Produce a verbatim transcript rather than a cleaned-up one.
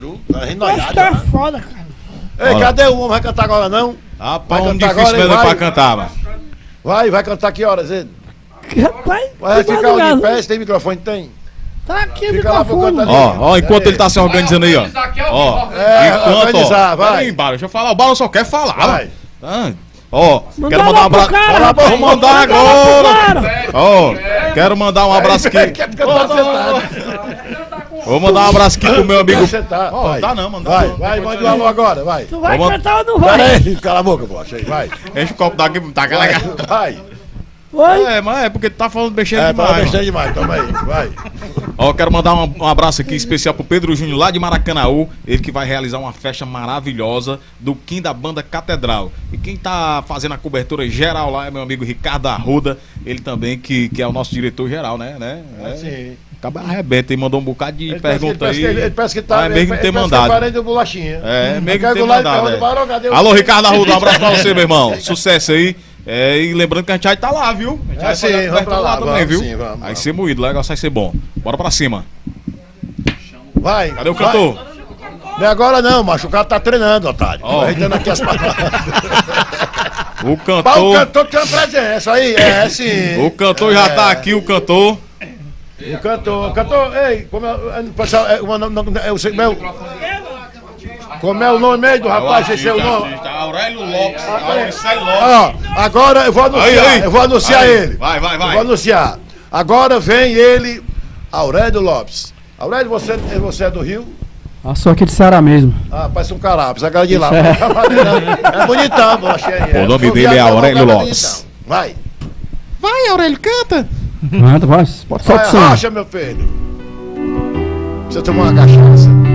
Acho que é foda, cara. Ei, Olha. cadê o homem? Vai cantar agora não? Rapaz, Vai um cantar difícil agora, mesmo vai. pra cantar, mano. Vai, vai cantar que horas ele? Rapaz, Vai que ficar onde em madrugada. pé? Se tem microfone? Tem. Tá aqui o Fica lá pro microfone. canto ali. Ó, ó, enquanto ele tá se organizando aí, ó. Ó, É, enquanto, organizar, ó. vai. Peraí, Bala, deixa eu falar. O Bala só quer falar. Vai. Ah, ó, Manda quero mandar um lá pro abraço. cara, Vou rapaz. mandar Manda lá pro agora. cara. Ó, quero mandar um abraço aqui. Quer cantar sentado. Vou mandar um abraço aqui pro meu amigo. Quer sentar. Ó, Vai. dá não, mano. Vai, vai, manda o alô agora, vai. Tu vai Vamos- cantar ou não Pera vai? aí, cala a boca, poxa aí, vai. Enche o copo daqui, tá Vai, legal. vai. Oi? É, mas é porque tu tá falando besteira É, tá demais. deixando demais, toma aí, vai. Ó, quero mandar um, um abraço aqui especial pro Pedro Júnior lá de Maracanaú. Ele que vai realizar uma festa maravilhosa do Kim da banda Catedral. E quem tá fazendo a cobertura geral lá é meu amigo Ricardo Arruda. Ele também, que, que é o nosso diretor geral, né? né? É. Sim. Acaba arrebenta e mandou um bocado de Ele parece que- pergunta ele parece que aí. ele- ele parece que tá. Ah, é mesmo que ele tem parece que é mandado. parente do bolachinha. É, meio que Pega tem o lado, mandado. pega o é. barão, cadê o- Alô, Ricardo Arruda, um abraço pra você, meu irmão. Sucesso aí. É, e lembrando que a gente vai tá lá, viu? A gente É, vai sim, fazer a vamos cobertura pra lá, também, vamos, viu? sim, vamos, Vai vamos. ser moído, o negócio vai ser bom. Bora pra cima. Vai. Cadê o vai. cantor? Não é agora não, macho. O cara tá treinando, otário. Ó. Ajeitando aqui as palavras. O Mas o cantor. cantor tem uma presença aí, é sim. O cantor já tá aqui, o cantor. O cantor, o cantor, ei, como é, é, pessoal, é, uma- não, não, é, o seu- meu, como é o nome aí do rapaz, esse é o nome? Aurélio Lopes. Ó, agora eu vou anunciar, Aí, aí. eu vou anunciar Aí. ele. Vai, vai, vai. Eu vou anunciar. Agora vem ele, Aurélio Lopes. Aurélio, você, você é do Rio? Ah, sou aqui de Ceará mesmo. Ah, parece um carapes, a cara de lá. Isso É bonitão, eu achei. O nome Eu vi dele é a cara, Aurélio o cara é Lopes. bonitão. Vai. Vai, Aurélio, canta. Manda, vai, pode soltar o Vai, som. racha, meu filho. Precisa tomar uma cachaça.